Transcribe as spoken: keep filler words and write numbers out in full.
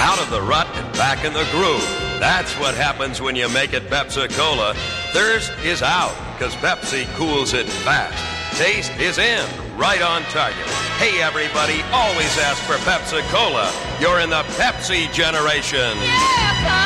out of the rut and back in the groove. That's what happens when you make it Pepsi-Cola. Thirst is out, because Pepsi cools it fast. Taste is in, right on target. Hey, everybody, always ask for Pepsi-Cola. You're in the Pepsi generation. Yeah,